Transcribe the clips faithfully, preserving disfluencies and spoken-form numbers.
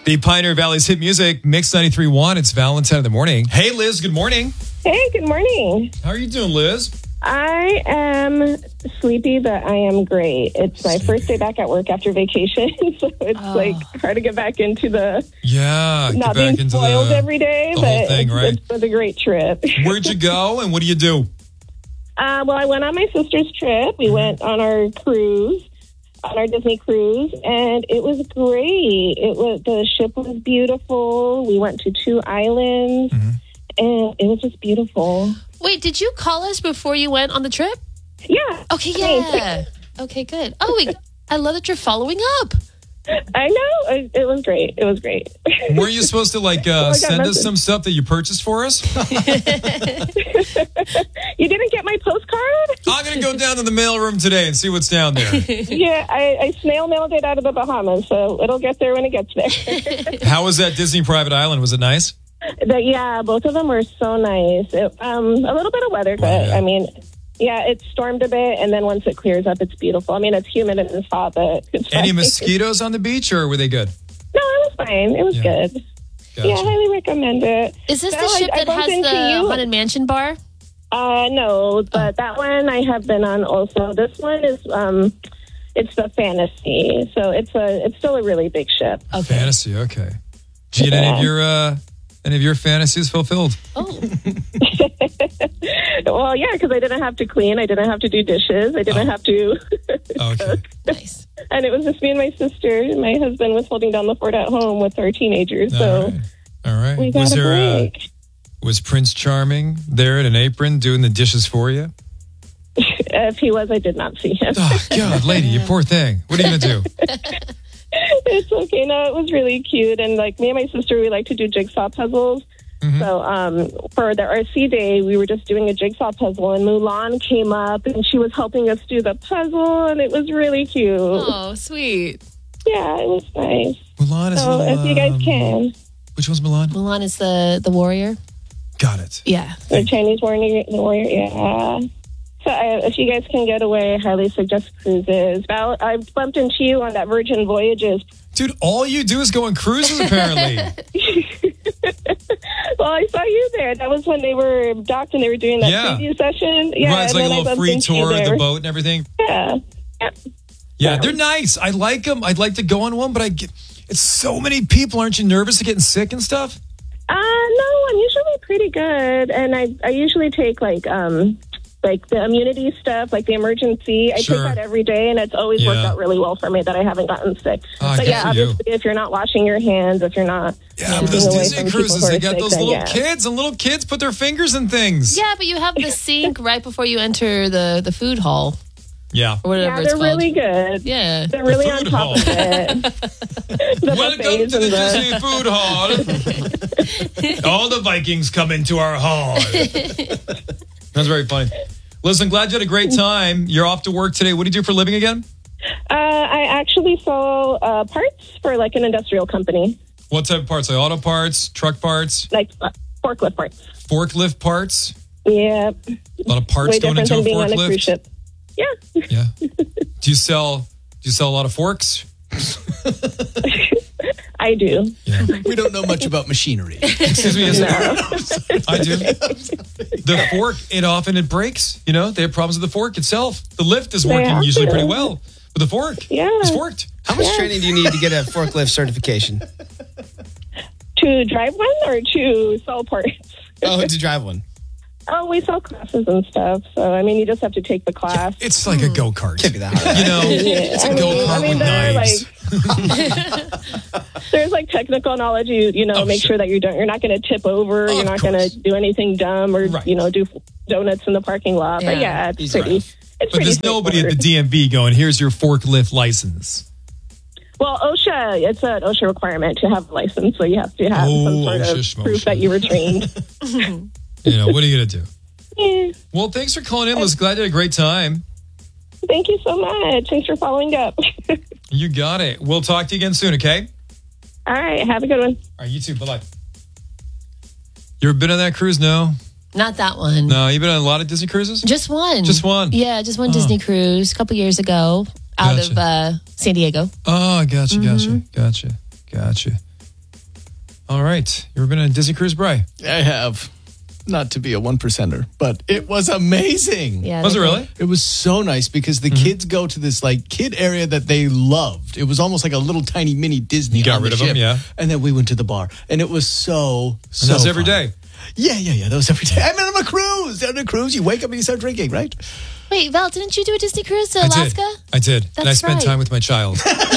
The Pioneer Valley's hit music, Mix ninety-three point one. It's Valentine in the morning. Hey, Liz, good morning. Hey, good morning. How are you doing, Liz? I am sleepy, but I am great. It's my Sleepy. first day back at work after vacation, so it's Oh. like hard to get back into the Yeah, not get back being into spoiled the, every day, the but whole thing, it's, right? it was a great trip. Where'd you go and what do you do? Uh, well, I went on my sister's trip. We went on our cruise, on our Disney cruise, and it was great. It was the ship was beautiful. We went to two islands, Mm-hmm. and it was just beautiful. Wait, did you call us before you went on the trip? Yeah. Okay, yeah. Okay, good. Oh, wait, I love that you're following up. I know. It, it was great. It was great. Were you supposed to like uh, got send us message. some stuff that you purchased for us? You didn't get my postcard? I'm going to go down to the mailroom today and see what's down there. Yeah, I, I snail mailed it out of the Bahamas, so it'll get there when it gets there. How was that Disney private island? Was it nice? But yeah, both of them were so nice. It, um, a little bit of weather, but Oh, yeah. I mean, yeah, it stormed a bit, and then once it clears up, it's beautiful. I mean, it's humid and it's hot, but it's fine. Any mosquitoes on the beach or were they good? No, it was fine. It was Yeah. good. Gotcha. Yeah, I highly recommend it. Is this No, the I- ship I that bumped has into the you. Haunted Mansion bar? Uh, no, but that one I have been on also. This one is, um, it's the Fantasy, so it's a, it's still a really big ship. Okay. Fantasy, okay. Did you get any of Yeah. your uh, any of your fantasies fulfilled? Oh, Well, yeah, because I didn't have to clean, I didn't have to do dishes, I didn't Oh. have to, Okay. nice. and it was just me and my sister. My husband was holding down the fort at home with our teenagers, All so right. All right. we got Was a there uh, break. was Prince Charming there in an apron doing the dishes for you? If he was, I did not see him. Oh God, lady, you poor thing. What are you gonna do? It's okay. No, it was really cute, and like me and my sister, we like to do jigsaw puzzles. Mm-hmm. So um, for the R C day, we were just doing a jigsaw puzzle, and Mulan came up, and she was helping us do the puzzle, and it was really cute. Oh, sweet. Yeah, it was nice. Mulan is. So little, if you guys um, can, Which one's Mulan? Mulan is the, the warrior. Got it. Yeah. the Chinese warrior, the warrior, yeah. So uh, if you guys can get away, I highly suggest cruises. Val, I bumped into you on that Virgin Voyages. Dude, all you do is go on cruises, apparently. Well, I saw you there. That was when they were docked and they were doing that Yeah. preview session. Yeah, right, it's and like a then I little bumped free into you tour of the there. boat and everything. Yeah. Yep. Yeah, they're nice. I like them. I'd like to go on one, but I get it's so many people. Aren't you nervous of getting sick and stuff? Uh, no, I'm usually pretty good, and I I usually take like um like the immunity stuff, like the emergency. I Sure. take that every day, and it's always worked Yeah. out really well for me that I haven't gotten sick. Oh, but good yeah, for you. obviously, if you're not washing your hands, if you're not Yeah, but keeping those away Disney from people cruises, who are they got sick, those then little yeah. kids, and little kids put their fingers in things. Yeah, but you have the sink right before you enter the, the food hall Yeah. or whatever Yeah, it's they're called. really good. Yeah. They're really The on food top hall. of it. The Welcome buffets to the and Disney Food Hall. All the Vikings come into our hall. That's very funny. Listen, glad you had a great time. You're off to work today. What do you do for a living again? Uh, I actually sell uh, parts for like an industrial company, What type of parts? Like auto parts, truck parts, like uh, forklift parts. forklift parts? Yeah, A lot of parts way going different into a than being on a cruise forklift? ship. Yeah. Yeah. Do you sell do you sell a lot of forks? I do. Yeah. We don't know much about machinery. Excuse me, yes, No. I do. The fork, it often it breaks. You know, they have problems with the fork itself. The lift is They working have usually to. pretty well. But the fork Yeah. is forked. How much training do you need to get a forklift certification? To drive one or to sell parts? Oh, to drive one. Oh, we sell classes and stuff. So, I mean, you just have to take the class. It's like a go-kart. Can't be that hard. You know, it's a I mean, go-kart I mean, with there are knives. like there's like technical knowledge. You you know, Oh, make sure. sure that you don't. You're not going to tip over. Oh, you're of not going course. to do anything dumb or Right. you know do donuts in the parking lot. But Yeah. yeah, it's Easy pretty. enough. It's But pretty there's nobody at the straightforward. D M V going, here's your forklift license. Well, OSHA, it's an OSHA requirement to have a license, so you have to have Oh, some sort OSHA, of proof schmosha. that you were trained. You know, what are you going to do? Yeah. Well, thanks for calling in, Liz. Glad you had a great time. Thank you so much. Thanks for following up. You got it. We'll talk to you again soon, okay? All right, have a good one. All right, you too. Bye-bye. You ever been on that cruise? No? Not that one. No, you've been on a lot of Disney cruises? Just one. Just one? Yeah, just one Disney cruise a couple years ago out Gotcha. of uh, San Diego. Oh, gotcha, gotcha, gotcha, gotcha. All right. You ever been on a Disney cruise, Bri? I have. Not to be a one percenter, but it was amazing. Yeah. Was it really? It was so nice because the Mm-hmm. kids go to this like kid area that they loved. It was almost like a little tiny mini Disney. You got on rid the of them, ship. yeah. And then we went to the bar, and it was so so. And that's every fun. day. Yeah, yeah, yeah. That was every day. I mean, on a cruise. On a cruise, you wake up and you start drinking, right? Wait, Val, didn't you do a Disney cruise to I Alaska? did. I did. and I That's spent right. time with my child.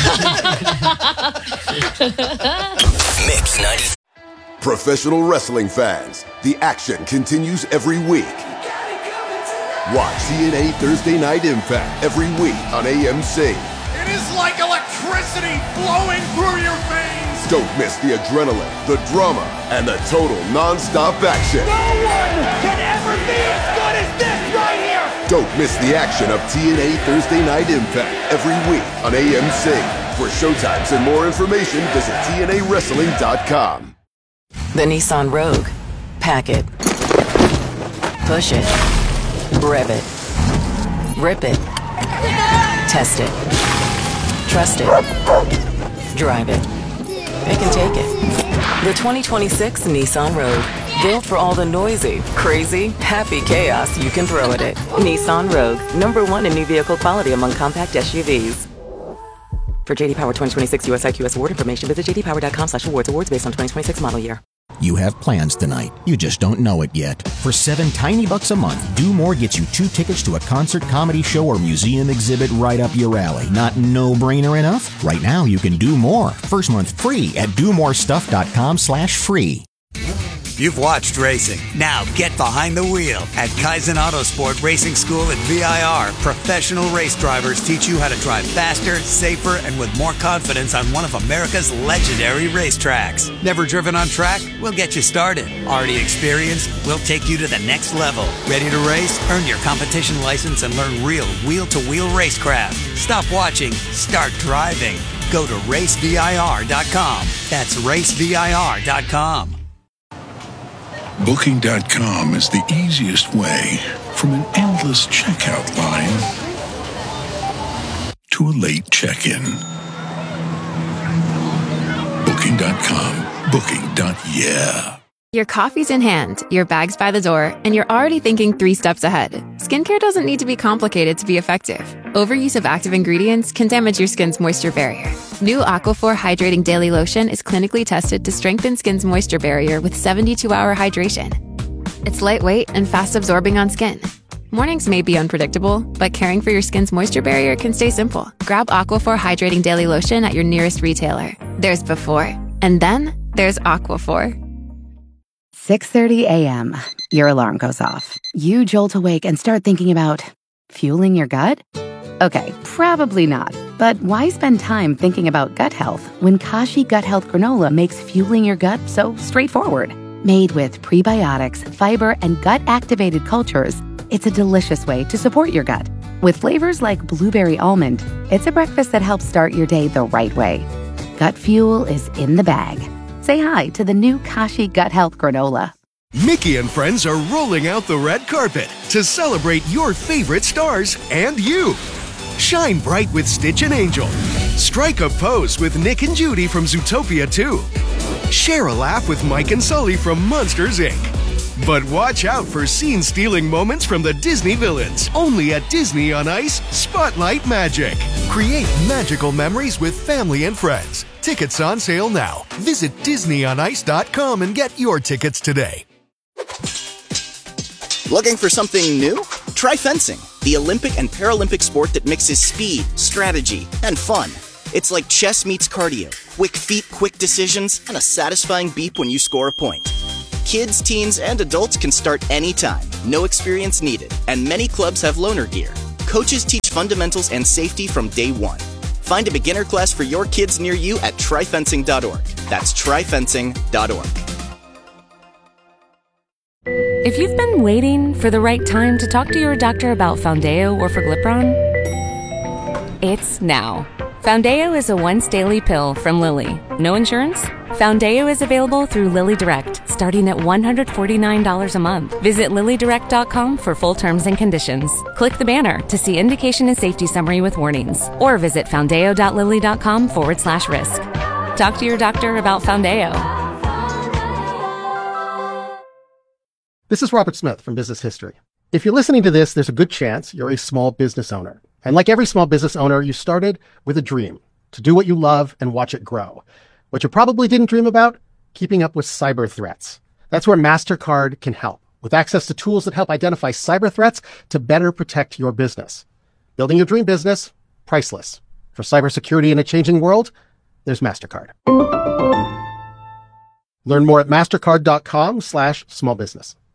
Mix ninety. Professional wrestling fans, the action continues every week. Watch T N A Thursday Night Impact every week on A M C. It is like electricity flowing through your veins. Don't miss the adrenaline, the drama, and the total non-stop action. No one can ever be as good as this right here. Don't miss the action of T N A Thursday Night Impact every week on A M C. For showtimes and more information, visit T N A wrestling dot com. The Nissan Rogue. Pack it. Push it. Rev it. Rip it. Test it. Trust it. Drive it. Pick and take it. The twenty twenty-six Nissan Rogue. Built for all the noisy, crazy, happy chaos you can throw at it. Nissan Rogue. Number one in new vehicle quality among compact S U Vs. For J D Power twenty twenty-six U S I Q S award information, visit j d power dot com slash awards. Awards based on twenty twenty-six model year. You have plans tonight. You just don't know it yet. For seven tiny bucks a month, Do More gets you two tickets to a concert, comedy show, or museum exhibit right up your alley. Not no-brainer enough? Right now, you can do more. First month free at do more stuff dot com slash free. You've watched racing. Now get behind the wheel. At Kaizen Autosport Racing School at V I R, professional race drivers teach you how to drive faster, safer, and with more confidence on one of America's legendary racetracks. Never driven on track? We'll get you started. Already experienced? We'll take you to the next level. Ready to race? Earn your competition license and learn real wheel-to-wheel racecraft. Stop watching. Start driving. Go to race V I R dot com. That's race V I R dot com. Booking dot com is the easiest way from an endless checkout line to a late check-in. Booking dot com. Booking. Yeah. Your coffee's in hand, your bag's by the door, and you're already thinking three steps ahead. Skincare doesn't need to be complicated to be effective. Overuse of active ingredients can damage your skin's moisture barrier. New Aquaphor Hydrating Daily Lotion is clinically tested to strengthen skin's moisture barrier with seventy-two hour hydration. It's lightweight and fast-absorbing on skin. Mornings may be unpredictable, but caring for your skin's moisture barrier can stay simple. Grab Aquaphor Hydrating Daily Lotion at your nearest retailer. There's before, and then there's Aquaphor. six thirty a.m. Your alarm goes off. You jolt awake and start thinking about fueling your gut? Okay, probably not. But why spend time thinking about gut health when Kashi Gut Health Granola makes fueling your gut so straightforward? Made with prebiotics, fiber, and gut-activated cultures, it's a delicious way to support your gut. With flavors like blueberry almond, it's a breakfast that helps start your day the right way. Gut fuel is in the bag. Say hi to the new Kashi Gut Health Granola. Mickey and friends are rolling out the red carpet to celebrate your favorite stars and you. Shine bright with Stitch and Angel. Strike a pose with Nick and Judy from Zootopia two. Share a laugh with Mike and Sully from Monsters, Incorporated. But watch out for scene-stealing moments from the Disney villains. Only at Disney on Ice Spotlight Magic. Create magical memories with family and friends. Tickets on sale now. Visit disney on ice dot com and get your tickets today. Looking for something new? Try fencing, the Olympic and Paralympic sport that mixes speed, strategy, and fun. It's like chess meets cardio. Quick feet, quick decisions, and a satisfying beep when you score a point. Kids, teens, and adults can start anytime. No experience needed. And many clubs have loaner gear. Coaches teach fundamentals and safety from day one. Find a beginner class for your kids near you at try fencing dot org. That's try fencing dot org. If you've been waiting for the right time to talk to your doctor about Foundeo or Forglipron, it's now. Foundeo is a once-daily pill from Lilly. No insurance? Foundeo is available through Lilly Direct, starting at one hundred forty-nine dollars a month. Visit lilly direct dot com for full terms and conditions. Click the banner to see indication and safety summary with warnings, or visit foundeo dot lilly dot com forward slash risk. Talk to your doctor about Foundeo. This is Robert Smith from Business History. If you're listening to this, there's a good chance you're a small business owner. And like every small business owner, you started with a dream to do what you love and watch it grow. What you probably didn't dream about, keeping up with cyber threats. That's where MasterCard can help, with access to tools that help identify cyber threats to better protect your business. Building your dream business, priceless. For cybersecurity in a changing world, there's MasterCard. Learn more at mastercard.com slash small business.